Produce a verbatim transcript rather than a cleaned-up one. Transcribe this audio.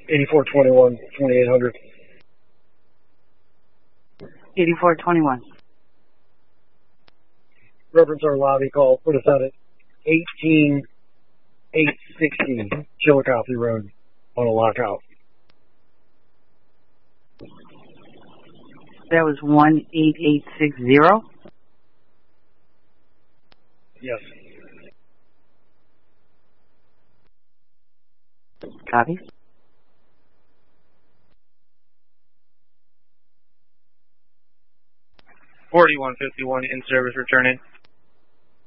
eighty-four twenty-one, twenty-eight hundred. eighty-four twenty-one. Reference our lobby call. Put us out at eighteen eight sixty Chillicothe Road on a lockout. That was one eight eight six zero? Yes. Copy. forty-one fifty-one in service returning.